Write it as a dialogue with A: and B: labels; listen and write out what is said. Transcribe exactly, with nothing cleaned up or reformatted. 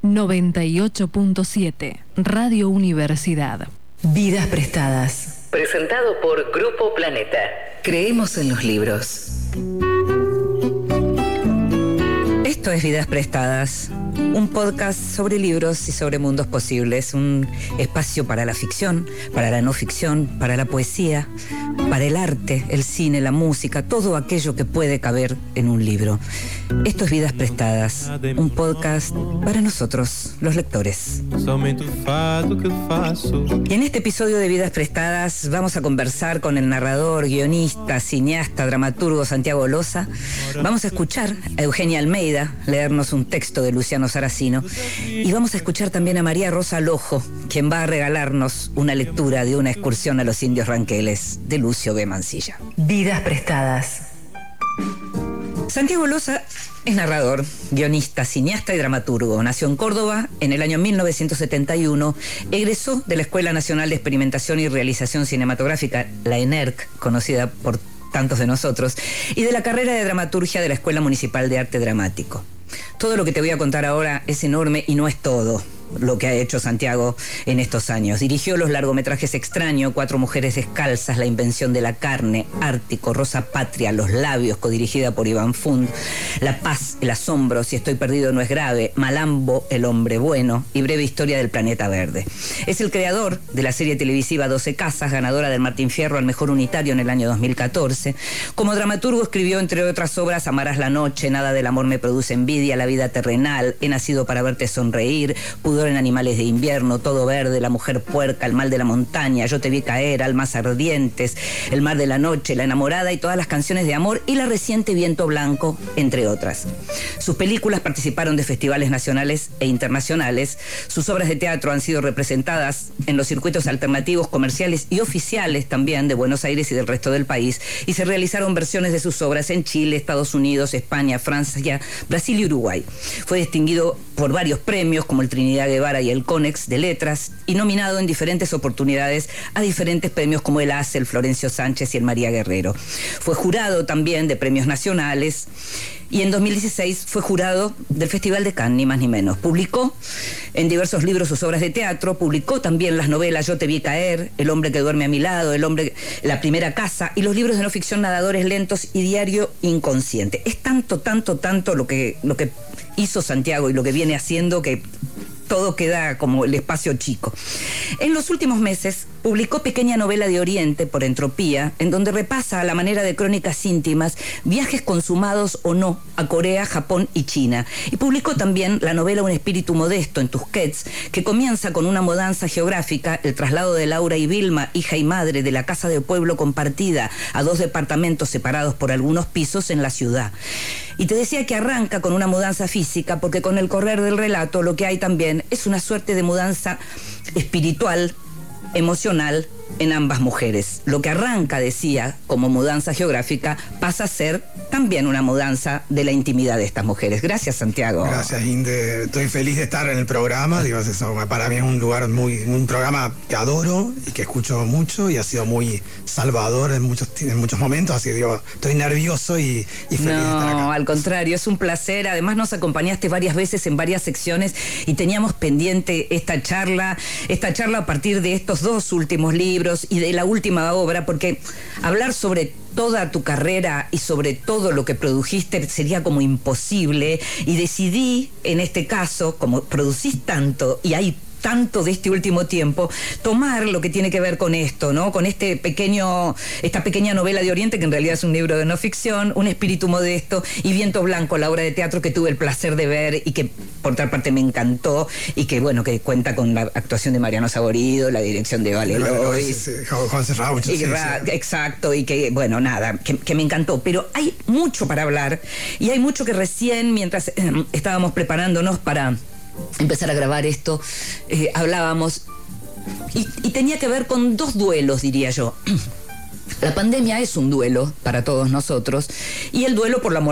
A: noventa y ocho punto siete, Radio Universidad.
B: Vidas prestadas.
C: Presentado por Grupo Planeta.
B: Creemos en los libros. Esto es Vidas Prestadas, un podcast sobre libros y sobre mundos posibles, un espacio para la ficción, para la no ficción, para la poesía, para el arte, el cine, la música, todo aquello que puede caber en un libro. Esto es Vidas Prestadas, un podcast para nosotros, los lectores. Y en este episodio de Vidas Prestadas vamos a conversar con el narrador, guionista, cineasta, dramaturgo Santiago Loza. Vamos a escuchar a Eugenia Almeida leernos un texto de Luciano Saracino y vamos a escuchar también a María Rosa Lojo, quien va a regalarnos una lectura de una excursión a los indios ranqueles de Lucio B. Mansilla. Vidas Prestadas. Santiago Loza es narrador, guionista, cineasta y dramaturgo. Nació en Córdoba en el año mil novecientos setenta y uno. Egresó de la Escuela Nacional de Experimentación y Realización Cinematográfica, la ENERC, conocida por tantos de nosotros, y de la carrera de dramaturgia de la Escuela Municipal de Arte Dramático. Todo lo que te voy a contar ahora es enorme y no es todo lo que ha hecho Santiago en estos años. Dirigió los largometrajes Extraño, Cuatro mujeres descalzas, La invención de la carne, Ártico, Rosa Patria, Los labios, codirigida por Iván Fund, La paz, El asombro, Si estoy perdido no es grave, Malambo, El hombre bueno y Breve historia del planeta verde. Es el creador de la serie televisiva doce casas, ganadora del Martín Fierro al mejor unitario en el año dos mil catorce. Como dramaturgo escribió, entre otras obras, Amarás la noche, Nada del amor me produce envidia, La vida terrenal, He nacido para verte sonreír, Pudor en animales de invierno, Todo verde, La mujer puerca, El mal de la montaña, Yo te vi caer, Almas ardientes, El mar de la noche, La enamorada y todas las canciones de amor y la reciente Viento blanco, entre otras. Sus películas participaron de festivales nacionales e internacionales. Sus obras de teatro han sido representadas en los circuitos alternativos, comerciales y oficiales también de Buenos Aires y del resto del país, y se realizaron versiones de sus obras en Chile, Estados Unidos, España, Francia, Brasil y Uruguay. Fue distinguido por varios premios como el Trinidad Guevara y el Conex de Letras y nominado en diferentes oportunidades a diferentes premios como el A C E, el Florencio Sánchez y el María Guerrero. Fue jurado también de premios nacionales y en dos mil dieciséis fue jurado del Festival de Cannes, ni más ni menos. Publicó en diversos libros sus obras de teatro, publicó también las novelas Yo te vi caer, El hombre que duerme a mi lado, El hombre, La primera casa y los libros de no ficción Nadadores lentos y Diario inconsciente. Es tanto, tanto, tanto lo que, lo que hizo Santiago y lo que viene haciendo que todo queda como el espacio chico. En los últimos meses publicó Pequeña novela de Oriente por Entropía, en donde repasa a la manera de crónicas íntimas viajes consumados o no a Corea, Japón y China. Y publicó también la novela Un espíritu modesto en Tusquets, que comienza con una mudanza geográfica, el traslado de Laura y Vilma, hija y madre, de la casa de pueblo compartida a dos departamentos separados por algunos pisos en la ciudad. Y te decía que arranca con una mudanza física, porque con el correr del relato lo que hay también es una suerte de mudanza espiritual, emocional en ambas mujeres. Lo que arranca, decía, como mudanza geográfica, pasa a ser también una mudanza de la intimidad de estas mujeres. Gracias, Santiago.
D: Gracias, Inde. Estoy feliz de estar en el programa. Digo, eso para mí es un lugar muy, un programa que adoro y que escucho mucho y ha sido muy salvador en muchos, en muchos momentos. Así digo, estoy nervioso y, y feliz
B: no,
D: de estar acá.
B: No, al contrario, es un placer. Además nos acompañaste varias veces en varias secciones y teníamos pendiente esta charla, esta charla a partir de estos dos últimos libros y de la última obra, porque hablar sobre toda tu carrera y sobre todo lo que produjiste sería como imposible, y decidí, en este caso, como producís tanto y hay tanto de este último tiempo, tomar lo que tiene que ver con esto, ¿no? Con este pequeño, esta pequeña novela de Oriente, que en realidad es un libro de no ficción, Un espíritu modesto, y Viento blanco, la obra de teatro que tuve el placer de ver y que por otra parte me encantó, y que bueno, que cuenta con la actuación de Mariano Saborido, la dirección de Vale Lois,
D: Juan Serrao,
B: sí, sí. Exacto, y que bueno, nada, que, que me encantó, pero hay mucho para hablar y hay mucho que recién, mientras eh, estábamos preparándonos para empezar a grabar esto, eh, hablábamos y, y tenía que ver con dos duelos, diría yo. La pandemia es un duelo para todos nosotros, y el duelo por la muerte